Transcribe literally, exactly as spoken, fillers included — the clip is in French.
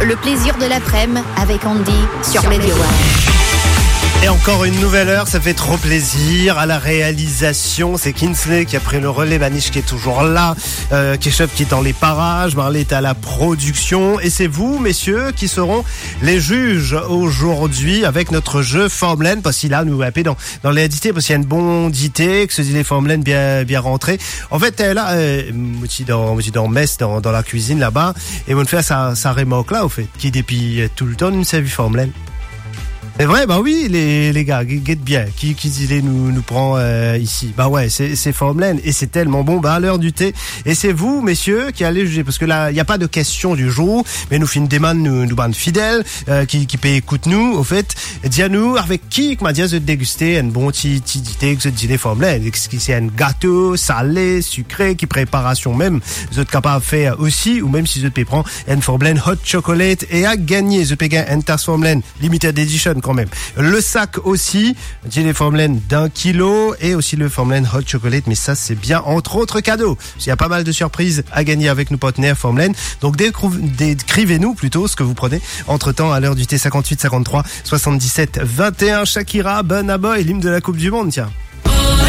le plaisir de l'après-midi avec Andy sur Radio One. Et encore une nouvelle heure, ça fait trop plaisir. À la réalisation, c'est Kinsley qui a pris le relais, Manish qui est toujours là, euh, Keshev qui est dans les parages, Marley est à la production. Et c'est vous, messieurs, qui seront les juges aujourd'hui avec notre jeu Formulaine. Parce qu'il a nous appelé dans, dans l'édité, parce qu'il y a une bonne idée, que ce dit les Formulaine bien, bien rentrées. En fait, là, euh, moi, dans, moi, dans Metz, dans, dans la cuisine là-bas, et on fait ça, ça remoque là, au fait, qui depuis tout le temps, nous savons Formulaine. C'est vrai, bah oui, les, les gars, guette bien. Qui, qui dit nous, nous prend, euh, ici? Bah ouais, c'est, c'est Formulaine. Et c'est tellement bon, bah à l'heure du thé. Et c'est vous, messieurs, qui allez juger. Parce que là, il n'y a pas de question du jour. Mais nous, fin des man, nous, nous, bande fidèles, euh, qui, qui paye écoute nous, au fait. Dis-nous, avec qui, que m'a dit, de déguster un bon petit, petit thé, que ce dîner Formulaine. Est-ce que c'est un gâteau, salé, sucré, qui préparation même, vous êtes capable de faire aussi, ou même si vous êtes prend un Formulaine hot chocolate et à gagner, vous êtes un tas Formulaine limited edition, quand même. Le sac aussi, j'ai les Formulaine d'un kilo et aussi le Formulaine hot chocolate, mais ça c'est bien entre autres cadeaux. Il y a pas mal de surprises à gagner avec nos partenaires Formulaine. Donc décrivez-nous plutôt ce que vous prenez entre temps à l'heure du thé cinquante-huit cinquante-trois soixante-dix-sept vingt et un. Shakira, Burna Boy, l'hymne de la Coupe du Monde, tiens.